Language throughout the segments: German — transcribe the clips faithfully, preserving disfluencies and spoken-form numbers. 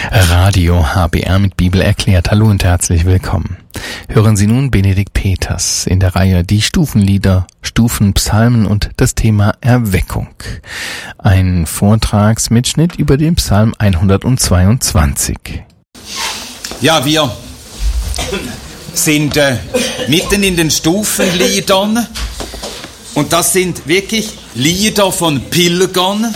Radio H B R mit Bibel erklärt. Hallo und herzlich willkommen. Hören Sie nun Benedikt Peters in der Reihe Die Stufenlieder, Stufenpsalmen und das Thema Erweckung. Ein Vortragsmitschnitt über den Psalm hundertzweiundzwanzig. Ja, wir sind äh, mitten in den Stufenliedern und das sind wirklich Lieder von Pilgern.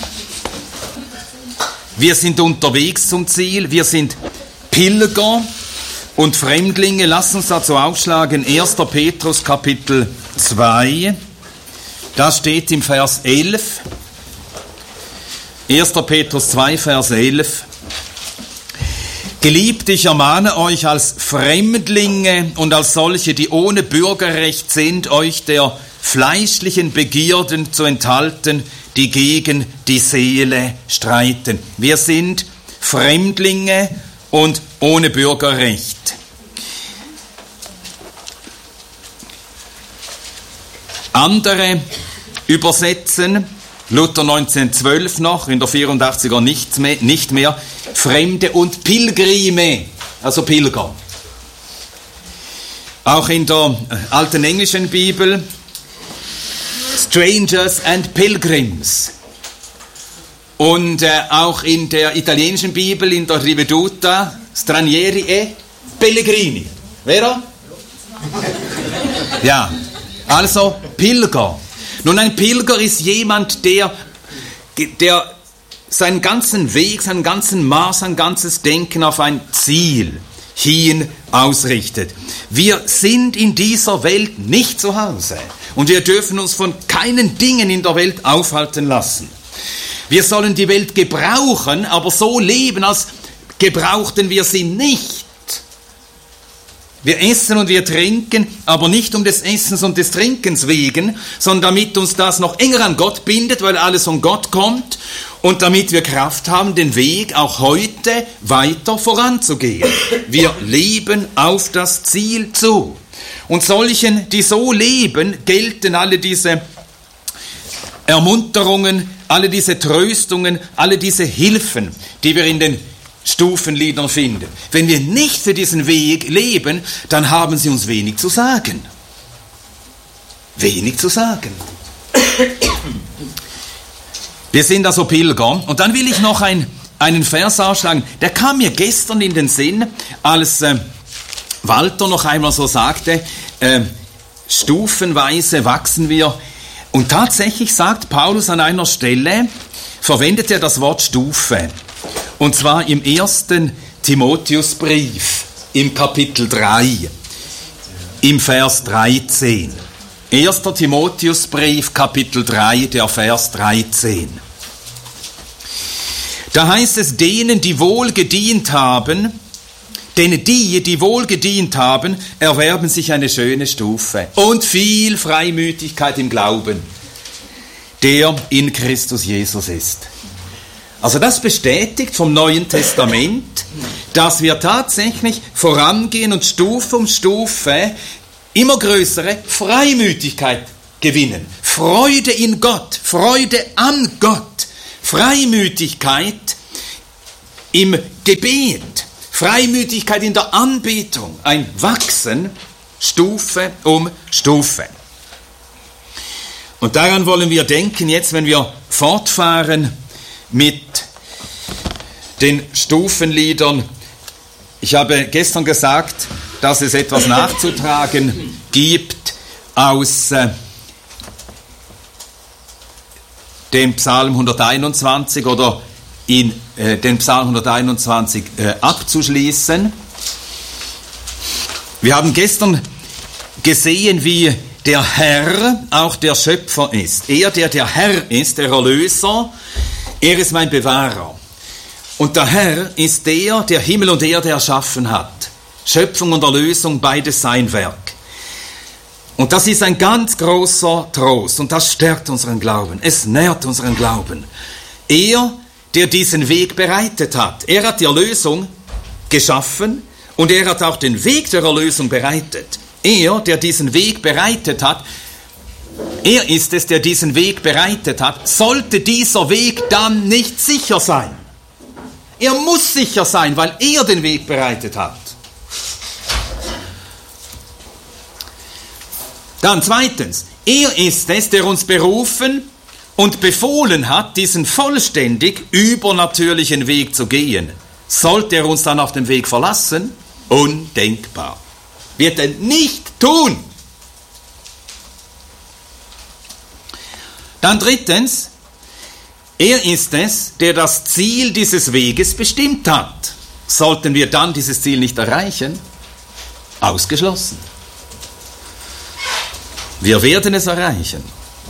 Wir sind unterwegs zum Ziel, wir sind Pilger und Fremdlinge. Lass uns dazu aufschlagen, erster Petrus Kapitel zwei, da steht im Vers elf, erster Petrus zwei, Vers elf, Geliebte, ich ermahne euch als Fremdlinge und als solche, die ohne Bürgerrecht sind, euch der fleischlichen Begierden zu enthalten, die gegen die Seele streiten. Wir sind Fremdlinge und ohne Bürgerrecht. Andere übersetzen, Luther neunzehnhundertzwölf noch, in der vierundachtziger nicht mehr, nicht mehr, Fremde und Pilgrime, also Pilger. Auch in der alten englischen Bibel Strangers and Pilgrims. Und äh, auch in der italienischen Bibel, in der Riveduta, Stranieri e Pellegrini. Vero? Ja, also Pilger. Nun, ein Pilger ist jemand, der, der seinen ganzen Weg, seinen ganzen Maß, sein ganzes Denken auf ein Ziel hin ausrichtet. Wir sind in dieser Welt nicht zu Hause und wir dürfen uns von keinen Dingen in der Welt aufhalten lassen. Wir sollen die Welt gebrauchen, aber so leben, als gebrauchten wir sie nicht. Wir essen und wir trinken, aber nicht um des Essens und des Trinkens wegen, sondern damit uns das noch enger an Gott bindet, weil alles von Gott kommt und damit wir Kraft haben, den Weg auch heute weiter voranzugehen. Wir leben auf das Ziel zu. Und solchen, die so leben, gelten alle diese Ermunterungen, alle diese Tröstungen, alle diese Hilfen, die wir in den Stufenliedern finden. Wenn wir nicht für diesen Weg leben, dann haben sie uns wenig zu sagen. Wenig zu sagen. Wir sind also Pilger. Und dann will ich noch ein, einen Vers ausschlagen. Der kam mir gestern in den Sinn, als äh, Walter noch einmal so sagte, äh, stufenweise wachsen wir. Und tatsächlich sagt Paulus an einer Stelle, verwendet er das Wort Stufe. Und zwar im ersten Timotheusbrief, im Kapitel drei, im Vers dreizehn. erster Timotheusbrief, Kapitel drei, der Vers dreizehn. Da heißt es, denen, die wohl gedient haben, denn die, die wohl gedient haben, erwerben sich eine schöne Stufe und viel Freimütigkeit im Glauben, der in Christus Jesus ist. Also das bestätigt vom Neuen Testament, dass wir tatsächlich vorangehen und Stufe um Stufe immer größere Freimütigkeit gewinnen. Freude in Gott, Freude an Gott, Freimütigkeit im Gebet, Freimütigkeit in der Anbetung, ein Wachsen Stufe um Stufe. Und daran wollen wir denken jetzt, wenn wir fortfahren mit den Stufenliedern. Ich habe gestern gesagt, dass es etwas nachzutragen gibt aus äh, dem Psalm hunderteinundzwanzig oder in äh, den Psalm hunderteinundzwanzig äh, abzuschließen. Wir haben gestern gesehen, wie der Herr auch der Schöpfer ist. Er, der der Herr ist, der Erlöser, er ist mein Bewahrer. Und der Herr ist der, der Himmel und Erde erschaffen hat. Schöpfung und Erlösung, beides sein Werk. Und das ist ein ganz großer Trost und das stärkt unseren Glauben. Es nährt unseren Glauben. Er, der diesen Weg bereitet hat. Er hat die Erlösung geschaffen und er hat auch den Weg der Erlösung bereitet. Er, der diesen Weg bereitet hat, er ist es, der diesen Weg bereitet hat, sollte dieser Weg dann nicht sicher sein. Er muss sicher sein, weil er den Weg bereitet hat. Dann zweitens, er ist es, der uns berufen und befohlen hat, diesen vollständig übernatürlichen Weg zu gehen. Sollte er uns dann auf dem Weg verlassen? Undenkbar. Wird er nicht tun. Dann drittens, er ist es, der das Ziel dieses Weges bestimmt hat. Sollten wir dann dieses Ziel nicht erreichen? Ausgeschlossen. Wir werden es erreichen.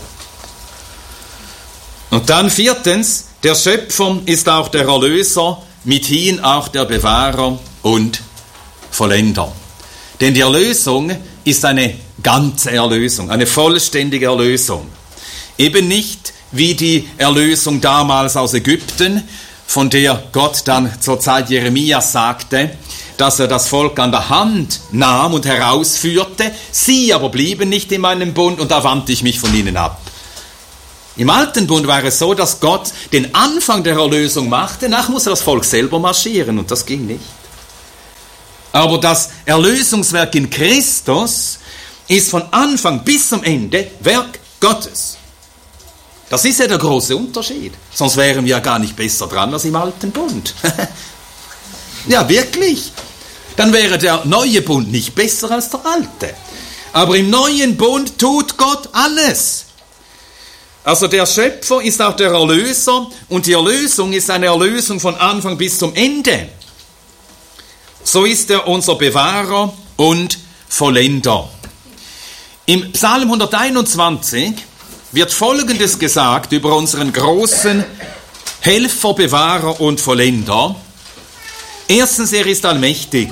Und dann viertens, der Schöpfer ist auch der Erlöser, mithin auch der Bewahrer und Vollender. Denn die Erlösung ist eine ganze Erlösung, eine vollständige Erlösung. Eben nicht wie die Erlösung damals aus Ägypten, von der Gott dann zur Zeit Jeremias sagte, dass er das Volk an der Hand nahm und herausführte, sie aber blieben nicht in meinem Bund und da wandte ich mich von ihnen ab. Im Alten Bund war es so, dass Gott den Anfang der Erlösung machte, danach musste das Volk selber marschieren und das ging nicht. Aber das Erlösungswerk in Christus ist von Anfang bis zum Ende Werk Gottes. Das ist ja der große Unterschied. Sonst wären wir ja gar nicht besser dran als im Alten Bund. Ja, wirklich. Dann wäre der neue Bund nicht besser als der alte. Aber im neuen Bund tut Gott alles. Also der Schöpfer ist auch der Erlöser und die Erlösung ist eine Erlösung von Anfang bis zum Ende. So ist er unser Bewahrer und Vollender. Im Psalm hunderteinundzwanzig wird Folgendes gesagt über unseren großen Helfer, Bewahrer und Vollender. Erstens, er ist allmächtig.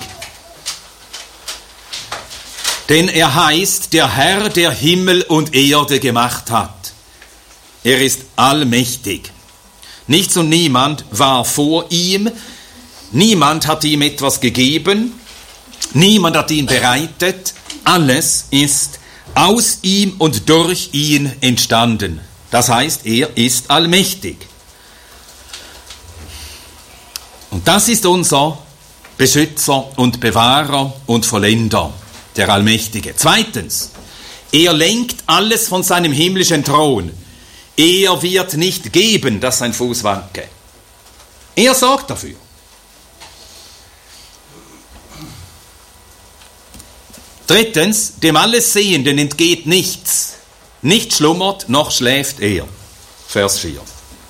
Denn er heißt der Herr, der Himmel und Erde gemacht hat. Er ist allmächtig. Nichts und niemand war vor ihm. Niemand hat ihm etwas gegeben. Niemand hat ihn bereitet. Alles ist aus ihm und durch ihn entstanden. Das heißt, er ist allmächtig. Und das ist unser Beschützer und Bewahrer und Vollender, der Allmächtige. Zweitens, er lenkt alles von seinem himmlischen Thron. Er wird nicht geben, dass sein Fuß wanke. Er sorgt dafür. Drittens, dem Allessehenden entgeht nichts. Nicht schlummert, noch schläft er. Vers vier.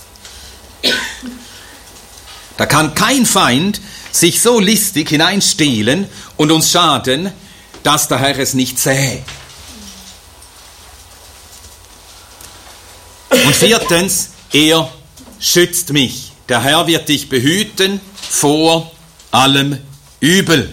Da kann kein Feind sich so listig hineinstehlen und uns schaden, dass der Herr es nicht sähe. Und viertens, er schützt mich. Der Herr wird dich behüten vor allem Übel.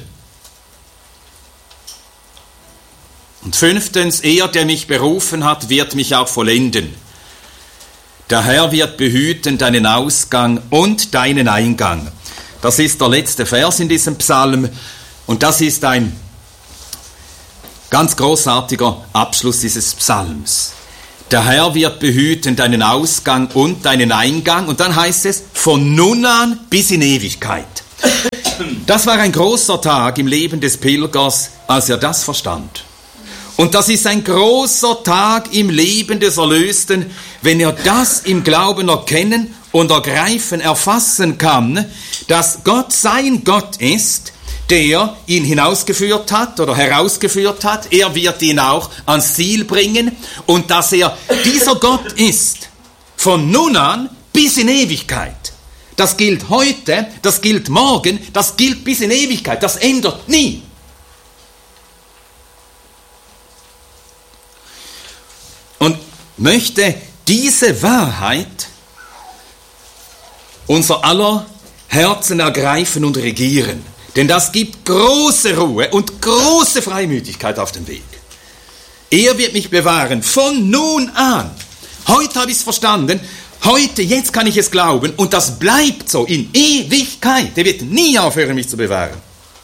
Und fünftens, er, der mich berufen hat, wird mich auch vollenden. Der Herr wird behüten deinen Ausgang und deinen Eingang. Das ist der letzte Vers in diesem Psalm und das ist ein ganz großartiger Abschluss dieses Psalms. Der Herr wird behüten deinen Ausgang und deinen Eingang und dann heißt es von nun an bis in Ewigkeit. Das war ein großer Tag im Leben des Pilgers, als er das verstand. Und das ist ein großer Tag im Leben des Erlösten, wenn er das im Glauben erkennen und ergreifen, erfassen kann, dass Gott sein Gott ist, der ihn hinausgeführt hat oder herausgeführt hat. Er wird ihn auch ans Ziel bringen und dass er dieser Gott ist, von nun an bis in Ewigkeit. Das gilt heute, das gilt morgen, das gilt bis in Ewigkeit, das ändert nie. Und möchte diese Wahrheit unser aller Herzen ergreifen und regieren. Denn das gibt große Ruhe und große Freimütigkeit auf dem Weg. Er wird mich bewahren von nun an. Heute habe ich es verstanden. Heute, jetzt kann ich es glauben. Und das bleibt so in Ewigkeit. Er wird nie aufhören, mich zu bewahren.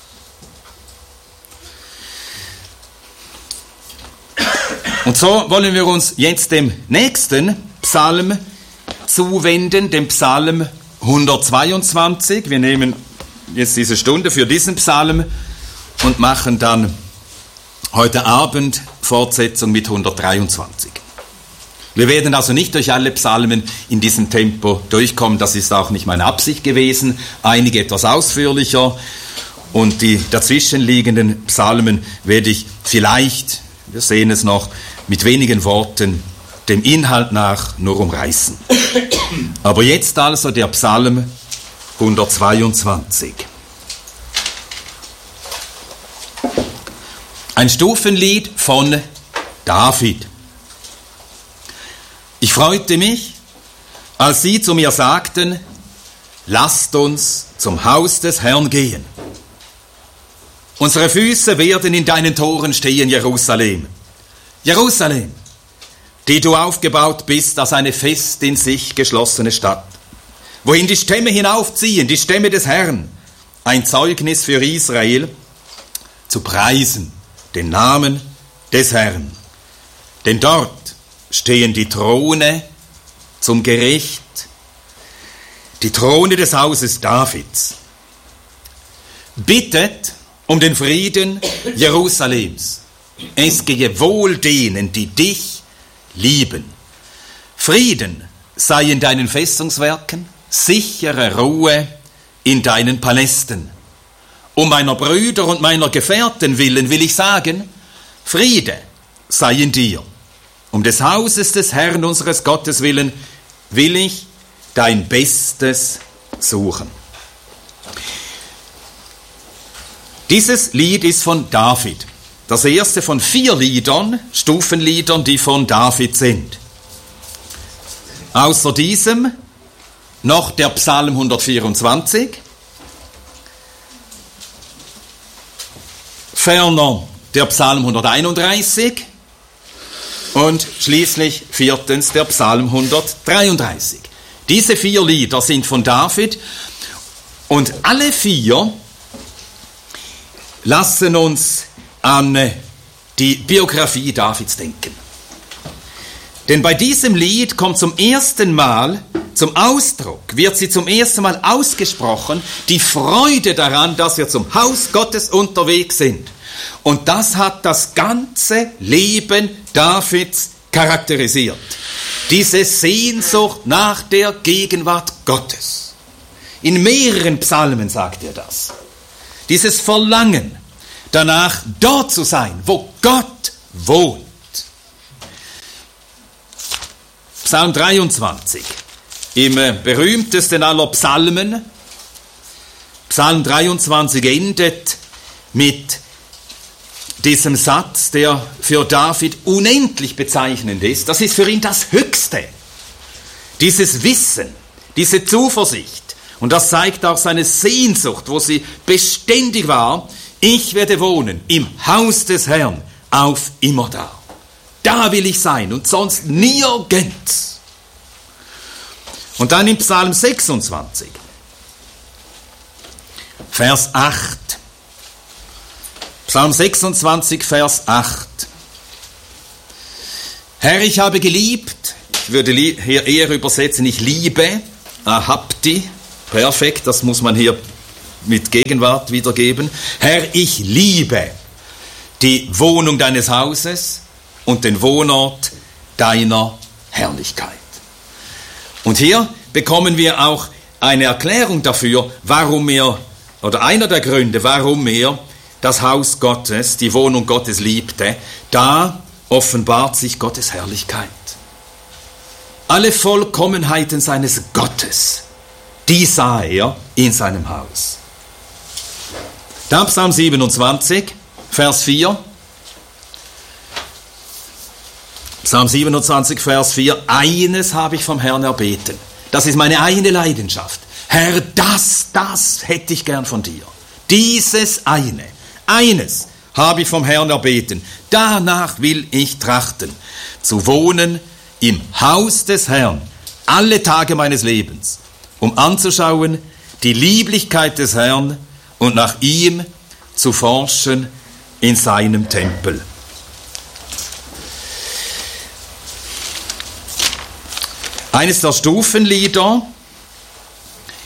Und so wollen wir uns jetzt dem nächsten Psalm zuwenden, dem Psalm hundertzweiundzwanzig. Wir nehmen jetzt diese Stunde für diesen Psalm und machen dann heute Abend Fortsetzung mit hundertdreiundzwanzig. Wir werden also nicht durch alle Psalmen in diesem Tempo durchkommen, das ist auch nicht meine Absicht gewesen. Einige etwas ausführlicher und die dazwischenliegenden Psalmen werde ich vielleicht, wir sehen es noch, mit wenigen Worten dem Inhalt nach nur umreißen. Aber jetzt also der Psalm hundertzweiundzwanzig. Ein Stufenlied von David. Ich freute mich, als sie zu mir sagten, lasst uns zum Haus des Herrn gehen. Unsere Füße werden in deinen Toren stehen, Jerusalem. Jerusalem, die du aufgebaut bist als eine fest in sich geschlossene Stadt, wohin die Stämme hinaufziehen, die Stämme des Herrn, ein Zeugnis für Israel, zu preisen den Namen des Herrn. Denn dort stehen die Throne zum Gericht, die Throne des Hauses Davids. Bittet um den Frieden Jerusalems. Es gehe wohl denen, die dich lieben. Frieden sei in deinen Festungswerken, sichere Ruhe in deinen Palästen. Um meiner Brüder und meiner Gefährten willen will ich sagen, Friede sei in dir. Um des Hauses des Herrn unseres Gottes willen will ich dein Bestes suchen. Dieses Lied ist von David. Das erste von vier Liedern, Stufenliedern, die von David sind. Außer diesem noch der Psalm hundertvierundzwanzig, ferner der Psalm hunderteinunddreißig und schließlich viertens der Psalm hundertdreiunddreißig. Diese vier Lieder sind von David und alle vier lassen uns an die Biografie Davids denken. Denn bei diesem Lied kommt zum ersten Mal zum Ausdruck, wird sie zum ersten Mal ausgesprochen, die Freude daran, dass wir zum Haus Gottes unterwegs sind. Und das hat das ganze Leben Davids charakterisiert. Diese Sehnsucht nach der Gegenwart Gottes. In mehreren Psalmen sagt er das. Dieses Verlangen danach, dort zu sein, wo Gott wohnt. Psalm dreiundzwanzig, im berühmtesten aller Psalmen. Psalm dreiundzwanzig endet mit diesem Satz, der für David unendlich bezeichnend ist. Das ist für ihn das Höchste. Dieses Wissen, diese Zuversicht. Und das zeigt auch seine Sehnsucht, wo sie beständig war. Ich werde wohnen im Haus des Herrn auf immerdar. Da will ich sein und sonst nirgends. Und dann im Psalm sechsundzwanzig, Vers acht. Psalm sechsundzwanzig, Vers acht. Herr, ich habe geliebt, ich würde hier eher übersetzen, ich liebe, ahabti, perfekt, das muss man hier mit Gegenwart wiedergeben. Herr, ich liebe die Wohnung deines Hauses und den Wohnort deiner Herrlichkeit. Und hier bekommen wir auch eine Erklärung dafür, warum er, oder einer der Gründe, warum er das Haus Gottes, die Wohnung Gottes liebte. Da offenbart sich Gottes Herrlichkeit. Alle Vollkommenheiten seines Gottes, die sah er in seinem Haus. Dann Psalm siebenundzwanzig, Vers vier. Psalm siebenundzwanzig, Vers vier. Eines habe ich vom Herrn erbeten. Das ist meine eine Leidenschaft. Herr, das, das hätte ich gern von dir. Dieses eine. Eines habe ich vom Herrn erbeten. Danach will ich trachten, zu wohnen im Haus des Herrn alle Tage meines Lebens, um anzuschauen die Lieblichkeit des Herrn und nach ihm zu forschen in seinem Tempel. Eines der Stufenlieder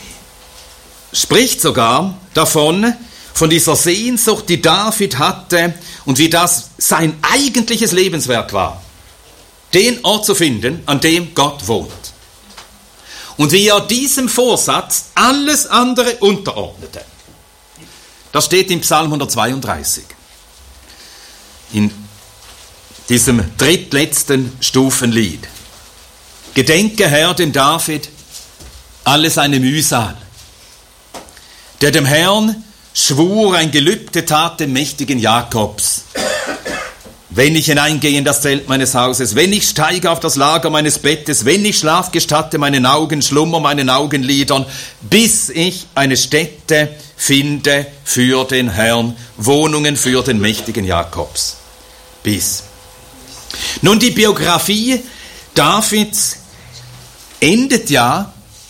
spricht sogar davon, von dieser Sehnsucht, die David hatte und wie das sein eigentliches Lebenswerk war, den Ort zu finden, an dem Gott wohnt. Und wie er diesem Vorsatz alles andere unterordnete. Das steht im Psalm hundertzweiunddreißig. In diesem drittletzten Stufenlied. Gedenke, Herr, dem David alle seine Mühsal, der dem Herrn schwur, ein Gelübde tat dem mächtigen Jakobs. Wenn ich hineingehe in das Zelt meines Hauses, wenn ich steige auf das Lager meines Bettes, wenn ich Schlaf gestatte meinen Augen, Schlummer meinen Augenlidern, bis ich eine Stätte finde für den Herrn, Wohnungen für den mächtigen Jakobs. Bis. Nun, die Biografie Davids endet ja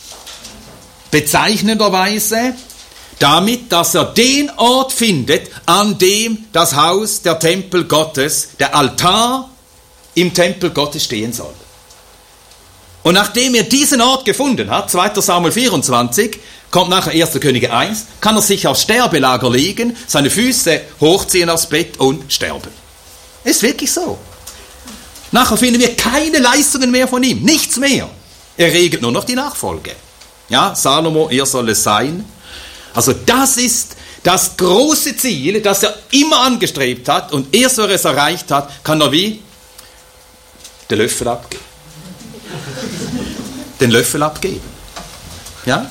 bezeichnenderweise damit, dass er den Ort findet, an dem das Haus, der Tempel Gottes, der Altar im Tempel Gottes stehen soll. Und nachdem er diesen Ort gefunden hat, zweiter Samuel vierundzwanzig, kommt nachher erster Könige eins, kann er sich aufs Sterbelager legen, seine Füße hochziehen aufs Bett und sterben. Ist wirklich so. Nachher finden wir keine Leistungen mehr von ihm, nichts mehr. Er regelt nur noch die Nachfolge. Ja, Salomo, er soll es sein. Also das ist das große Ziel, das er immer angestrebt hat, und erst wenn er es erreicht hat, kann er wie den Löffel abgeben. Den Löffel abgeben. Ja?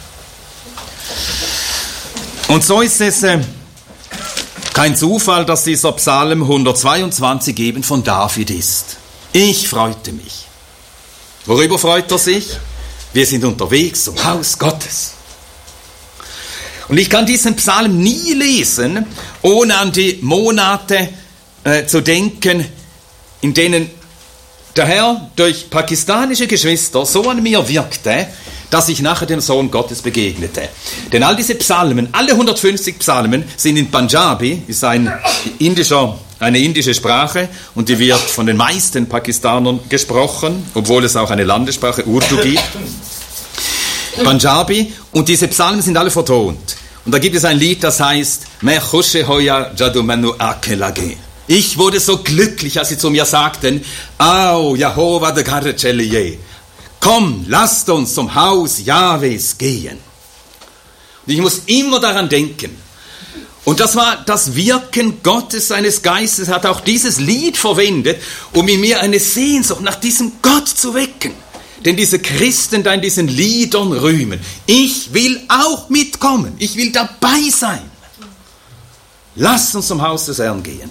Und so ist es äh, kein Zufall, dass dieser Psalm hundertzweiundzwanzig eben von David ist. Ich freute mich. Worüber freut er sich? Wir sind unterwegs zum Haus Gottes. Und ich kann diesen Psalm nie lesen, ohne an die Monate äh, zu denken, in denen der Herr durch pakistanische Geschwister so an mir wirkte, dass ich nachher dem Sohn Gottes begegnete. Denn all diese Psalmen, alle hundertfünfzig Psalmen, sind in Punjabi, ist ein indischer, eine indische Sprache, und die wird von den meisten Pakistanern gesprochen, obwohl es auch eine Landessprache, Urdu, gibt. Punjabi, und diese Psalmen sind alle vertont. Und da gibt es ein Lied, das heißt Ich wurde so glücklich, als sie zu mir sagten, Au, Jehova de Garecheliye, komm, lasst uns zum Haus Jahwes gehen. Und ich muss immer daran denken. Und das war das Wirken Gottes, seines Geistes, hat auch dieses Lied verwendet, um in mir eine Sehnsucht nach diesem Gott zu wecken. Denn diese Christen da in diesen Liedern rühmen. Ich will auch mitkommen. Ich will dabei sein. Lasst uns zum Haus des Herrn gehen.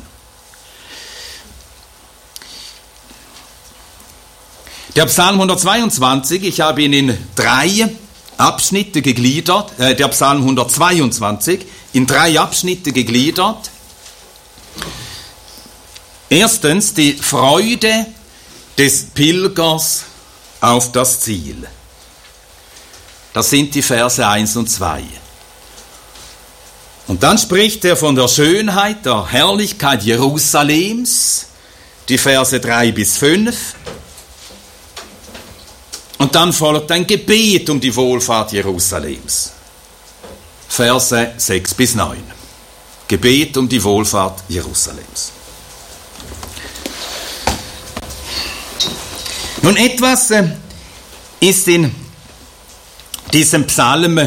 Der Psalm hundertzweiundzwanzig, ich habe ihn in drei Abschnitte gegliedert. Äh, der Psalm hundertzweiundzwanzig in drei Abschnitte gegliedert. Erstens die Freude des Pilgers auf das Ziel. Das sind die Verse eins und zwei. Und dann spricht er von der Schönheit, der Herrlichkeit Jerusalems, die Verse drei bis fünf. Und dann folgt ein Gebet um die Wohlfahrt Jerusalems. Verse sechs bis neun. Gebet um die Wohlfahrt Jerusalems. Nun, etwas äh, ist in diesem Psalm,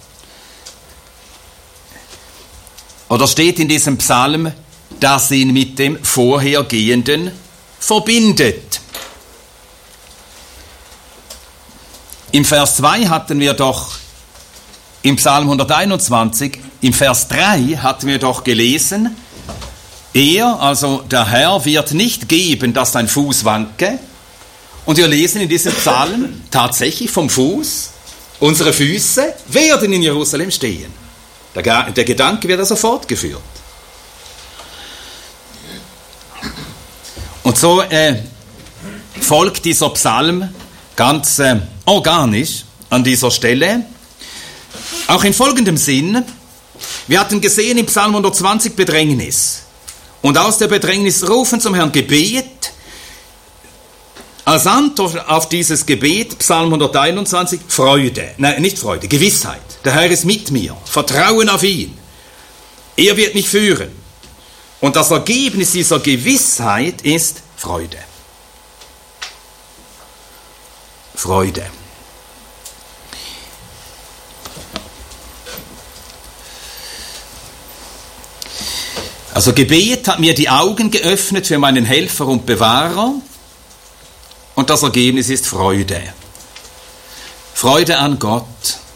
oder steht in diesem Psalm, das ihn mit dem Vorhergehenden verbindet. Im Vers zwei hatten wir doch, im Psalm hunderteinundzwanzig, im Vers drei hatten wir doch gelesen, er, also der Herr, wird nicht geben, dass dein Fuß wanke. Und wir lesen in diesem Psalm tatsächlich vom Fuß, unsere Füße werden in Jerusalem stehen. Der, der Gedanke wird also fortgeführt. Und so äh, folgt dieser Psalm ganz äh, organisch an dieser Stelle. Auch in folgendem Sinn, wir hatten gesehen im Psalm hundertzwanzig Bedrängnis. Und aus der Bedrängnis rufen zum Herrn Gebet. Als Antwort auf dieses Gebet, Psalm hunderteinundzwanzig, Freude. Nein, nicht Freude, Gewissheit. Der Herr ist mit mir. Vertrauen auf ihn. Er wird mich führen. Und das Ergebnis dieser Gewissheit ist Freude. Freude. Also Gebet hat mir die Augen geöffnet für meinen Helfer und Bewahrer und das Ergebnis ist Freude. Freude an Gott.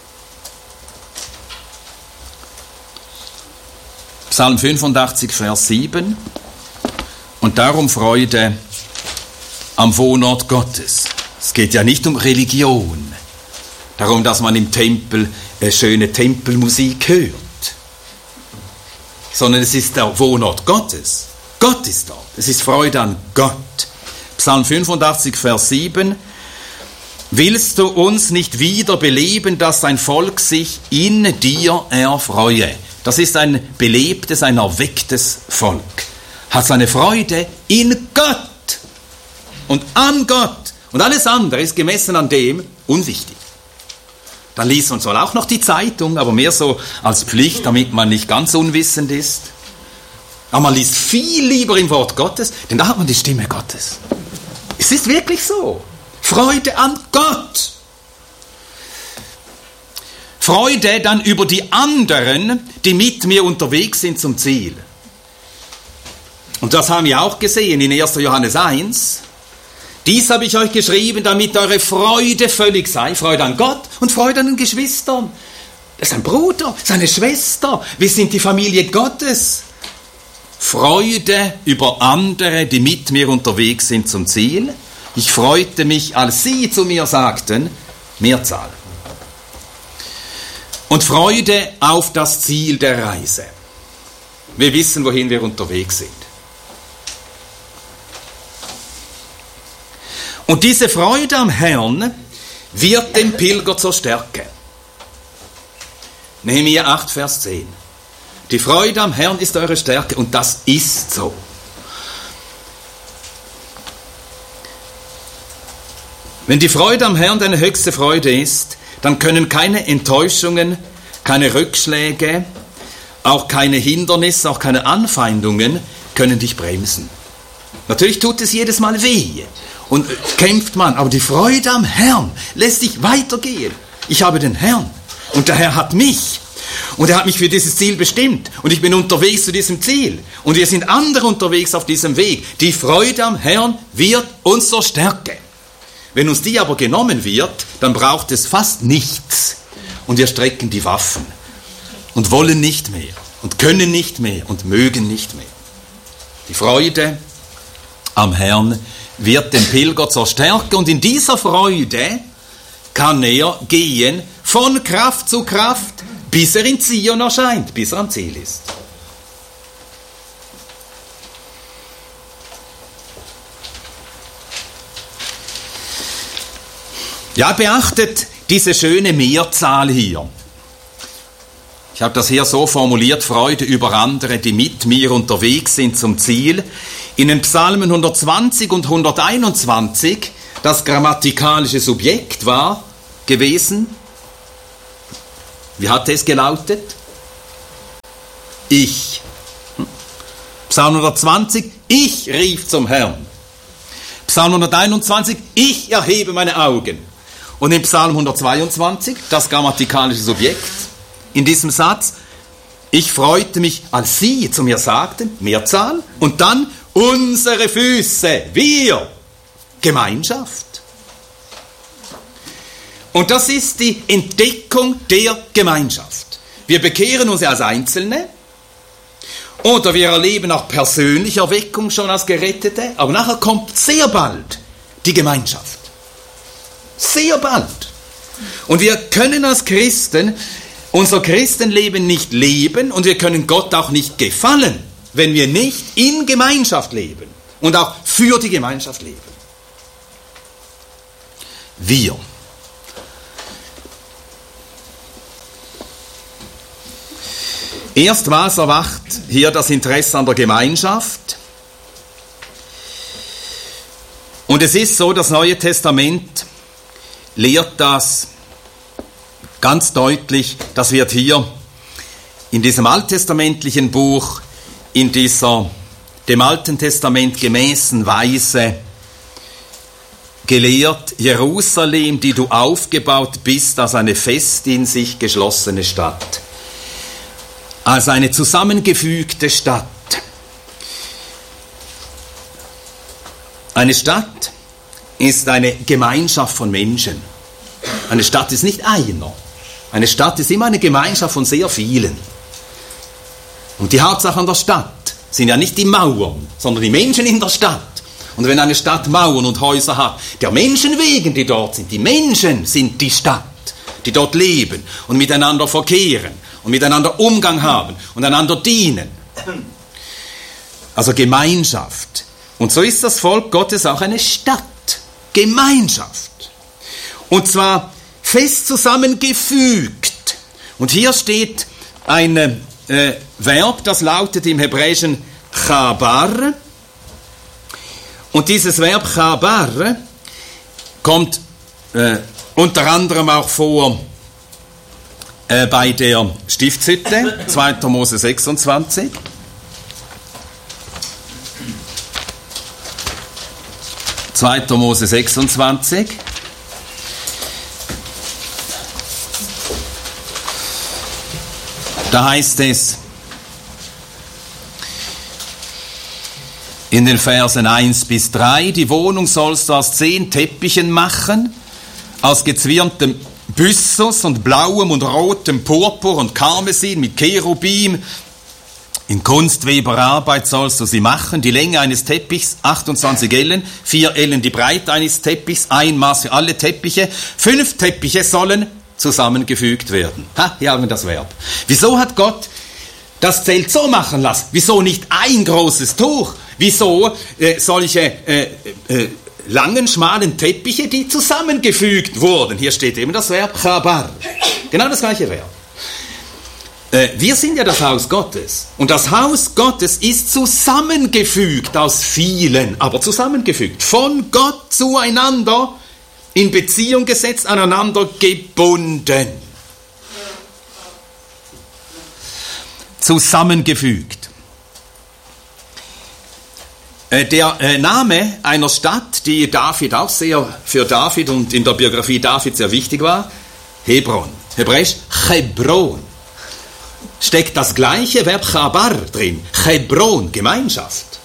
Psalm fünfundachtzig, Vers sieben. Und darum Freude am Wohnort Gottes. Es geht ja nicht um Religion, darum, dass man im Tempel äh, schöne Tempelmusik hört, sondern es ist der Wohnort Gottes. Gott ist dort. Es ist Freude an Gott. Psalm fünfundachtzig, Vers sieben. Willst du uns nicht wieder beleben, dass dein Volk sich in dir erfreue? Das ist ein belebtes, ein erwecktes Volk. Hat seine Freude in Gott und an Gott. Und alles andere ist gemessen an dem unwichtig. Dann liest man zwar auch noch die Zeitung, aber mehr so als Pflicht, damit man nicht ganz unwissend ist. Aber man liest viel lieber im Wort Gottes, denn da hat man die Stimme Gottes. Es ist wirklich so. Freude an Gott. Freude dann über die anderen, die mit mir unterwegs sind zum Ziel. Und das haben wir auch gesehen in erster Johannes eins. Dies habe ich euch geschrieben, damit eure Freude völlig sei. Freude an Gott und Freude an den Geschwistern. Das ist ein Bruder, seine Schwester. Wir sind die Familie Gottes. Freude über andere, die mit mir unterwegs sind zum Ziel. Ich freute mich, als sie zu mir sagten, Mehrzahl. Und Freude auf das Ziel der Reise. Wir wissen, wohin wir unterwegs sind. Und diese Freude am Herrn wird dem Pilger zur Stärke. Nehemia acht, Vers zehn. Die Freude am Herrn ist eure Stärke und das ist so. Wenn die Freude am Herrn deine höchste Freude ist, dann können keine Enttäuschungen, keine Rückschläge, auch keine Hindernisse, auch keine Anfeindungen können dich bremsen. Natürlich tut es jedes Mal weh. Und kämpft man, aber die Freude am Herrn lässt dich weitergehen. Ich habe den Herrn und der Herr hat mich und er hat mich für dieses Ziel bestimmt und ich bin unterwegs zu diesem Ziel und wir sind andere unterwegs auf diesem Weg. Die Freude am Herrn wird uns zur Stärke. Wenn uns die aber genommen wird, dann braucht es fast nichts und wir strecken die Waffen und wollen nicht mehr und können nicht mehr und mögen nicht mehr. Die Freude am Herrn wird dem Pilger zur Stärke und in dieser Freude kann er gehen von Kraft zu Kraft, bis er in Zion erscheint, bis er am Ziel ist. Ja, beachtet diese schöne Mehrzahl hier. Ich habe das hier so formuliert, Freude über andere, die mit mir unterwegs sind zum Ziel. In den Psalmen hundertzwanzig und hunderteinundzwanzig, das grammatikalische Subjekt war gewesen. Wie hat es gelautet? Ich. Psalm hundertzwanzig, ich rief zum Herrn. Psalm hunderteinundzwanzig, ich erhebe meine Augen. Und in Psalm hundertzweiundzwanzig, das grammatikalische Subjekt, in diesem Satz, ich freute mich, als sie zu mir sagten, Mehrzahl, und dann unsere Füße, wir, Gemeinschaft. Und das ist die Entdeckung der Gemeinschaft. Wir bekehren uns als Einzelne oder wir erleben auch persönliche Erweckung schon als Gerettete, aber nachher kommt sehr bald die Gemeinschaft. Sehr bald. Und wir können als Christen unser Christenleben nicht leben und wir können Gott auch nicht gefallen, wenn wir nicht in Gemeinschaft leben und auch für die Gemeinschaft leben. Wir. Erstmals erwacht hier das Interesse an der Gemeinschaft. Und es ist so, das Neue Testament lehrt das ganz deutlich. Das wird hier in diesem alttestamentlichen Buch, in dieser dem Alten Testament gemäßen Weise gelehrt: Jerusalem, die du aufgebaut bist als eine fest in sich geschlossene Stadt, als eine zusammengefügte Stadt. Eine Stadt ist eine Gemeinschaft von Menschen. Eine Stadt ist nicht einer. Eine Stadt ist immer eine Gemeinschaft von sehr vielen. Und die Hauptsache an der Stadt sind ja nicht die Mauern, sondern die Menschen in der Stadt. Und wenn eine Stadt Mauern und Häuser hat, der Menschen wegen, die dort sind, die Menschen sind die Stadt, die dort leben und miteinander verkehren und miteinander Umgang haben und einander dienen. Also Gemeinschaft. Und so ist das Volk Gottes auch eine Stadt, Gemeinschaft. Und zwar fest zusammengefügt. Und hier steht ein äh, Verb, das lautet im Hebräischen chabar. Und dieses Verb chabar kommt äh, unter anderem auch vor äh, bei der Stiftshütte, zweiter Mose sechsundzwanzig. zweiter Mose sechsundzwanzig. Da heißt es in den Versen eins bis drei, die Wohnung sollst du aus zehn Teppichen machen, aus gezwirntem Byssus und blauem und rotem Purpur und Karmesin mit Cherubim. In Kunstweberarbeit sollst du sie machen. Die Länge eines Teppichs achtundzwanzig Ellen, vier Ellen die Breite eines Teppichs, ein Maß für alle Teppiche. Fünf Teppiche sollen zusammengefügt werden. Ha, hier haben wir das Verb. Wieso hat Gott das Zelt so machen lassen? Wieso nicht ein großes Tuch? Wieso äh, solche äh, äh, langen, schmalen Teppiche, die zusammengefügt wurden? Hier steht eben das Verb chabar. Genau das gleiche Verb. Wir sind ja das Haus Gottes. Und das Haus Gottes ist zusammengefügt aus vielen, aber zusammengefügt. Von Gott zueinander, in Beziehung gesetzt, aneinander gebunden. Zusammengefügt. Der Name einer Stadt, die David auch sehr, für David und in der Biografie David sehr wichtig war, Hebron. Hebräisch Hebron. Steckt das gleiche Verb chabar drin. Hebron, Gemeinschaft.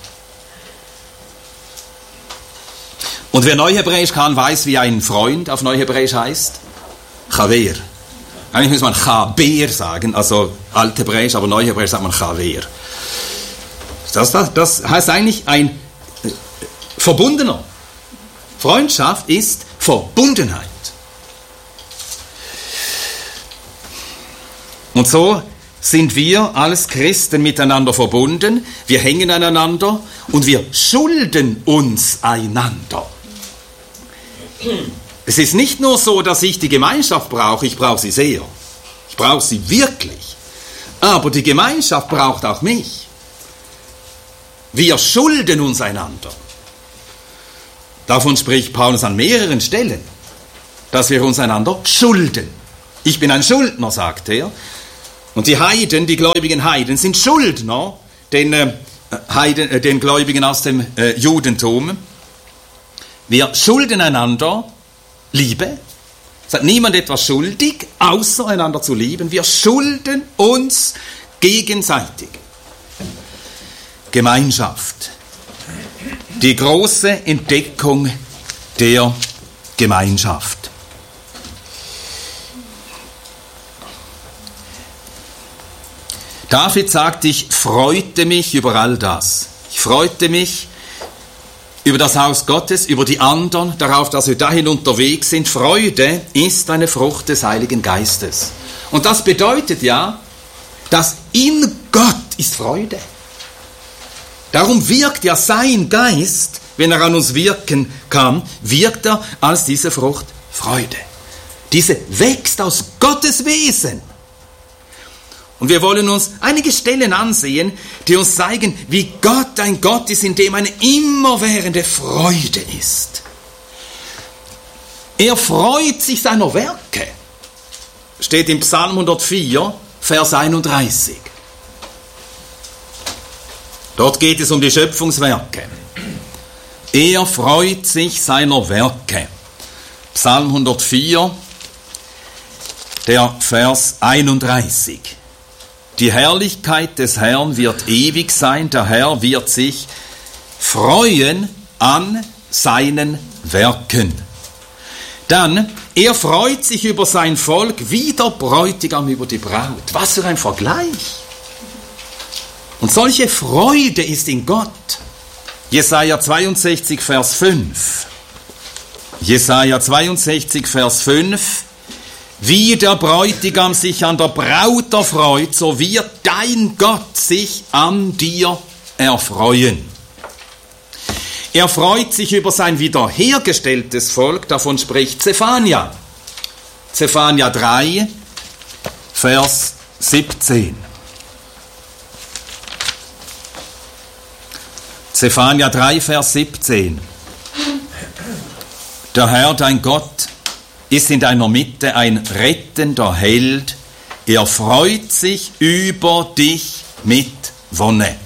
Und wer Neuhebräisch kann, weiß, wie ein Freund auf Neuhebräisch heißt. Chaver. Eigentlich muss man Chaber sagen, also Althebräisch, aber Neuhebräisch sagt man Chaver. Das, das, das heißt eigentlich ein äh, Verbundener. Freundschaft ist Verbundenheit. Und so sind wir als Christen miteinander verbunden, wir hängen aneinander und wir schulden uns einander. Es ist nicht nur so, dass ich die Gemeinschaft brauche, ich brauche sie sehr. Ich brauche sie wirklich. Aber die Gemeinschaft braucht auch mich. Wir schulden uns einander. Davon spricht Paulus an mehreren Stellen, dass wir uns einander schulden. Ich bin ein Schuldner, sagt er. Und die Heiden, die gläubigen Heiden, sind Schuldner den, äh, Heiden, äh, den Gläubigen aus dem äh, Judentum. Wir schulden einander Liebe. Es hat niemand etwas schuldig, außer einander zu lieben. Wir schulden uns gegenseitig. Gemeinschaft. Die große Entdeckung der Gemeinschaft. David sagt, ich freute mich über all das. Ich freute mich über das Haus Gottes, über die anderen, darauf, dass wir dahin unterwegs sind. Freude ist eine Frucht des Heiligen Geistes. Und das bedeutet ja, dass in Gott ist Freude. Darum wirkt ja sein Geist, wenn er an uns wirken kann, wirkt er als diese Frucht Freude. Diese wächst aus Gottes Wesen. Und wir wollen uns einige Stellen ansehen, die uns zeigen, wie Gott ein Gott ist, in dem eine immerwährende Freude ist. Er freut sich seiner Werke. Steht im Psalm hundertvier, Vers einunddreißig. Dort geht es um die Schöpfungswerke. Er freut sich seiner Werke. Psalm hundertvier, der Vers einunddreißig. Die Herrlichkeit des Herrn wird ewig sein, der Herr wird sich freuen an seinen Werken. Dann, er freut sich über sein Volk wie der Bräutigam über die Braut. Was für ein Vergleich! Und solche Freude ist in Gott. Jesaja zweiundsechzig, Vers fünf. Jesaja zweiundsechzig, Vers fünf. Wie der Bräutigam sich an der Braut erfreut, so wird dein Gott sich an dir erfreuen. Er freut sich über sein wiederhergestelltes Volk, davon spricht Zephania. Zephania drei, Vers siebzehn. Zephania drei, Vers siebzehn. Der Herr, dein Gott, ist in deiner Mitte ein rettender Held. Er freut sich über dich mit Wonne.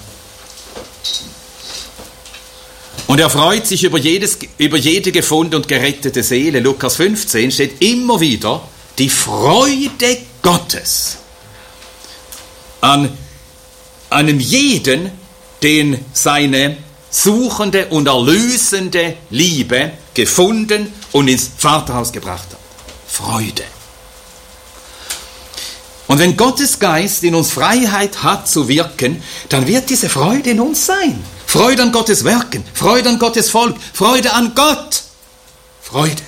Und er freut sich über, jedes, über jede gefundene und gerettete Seele. Lukas fünfzehn steht immer wieder die Freude Gottes an einem jeden, den seine suchende und erlösende Liebe gefunden und ins Vaterhaus gebracht hat. Freude. Und wenn Gottes Geist in uns Freiheit hat zu wirken, dann wird diese Freude in uns sein. Freude an Gottes Werken, Freude an Gottes Volk, Freude an Gott. Freude.